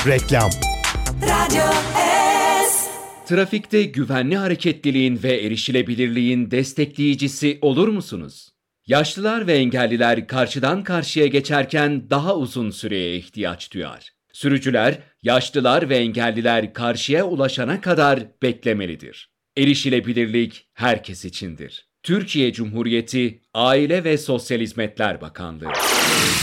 Reklam. Radyo S. Trafikte güvenli hareketliliğin ve erişilebilirliğin destekleyicisi olur musunuz? Yaşlılar ve engelliler karşıdan karşıya geçerken daha uzun süreye ihtiyaç duyar. Sürücüler, yaşlılar ve engelliler karşıya ulaşana kadar beklemelidir. Erişilebilirlik herkes içindir. Türkiye Cumhuriyeti Aile ve Sosyal Hizmetler Bakanlığı.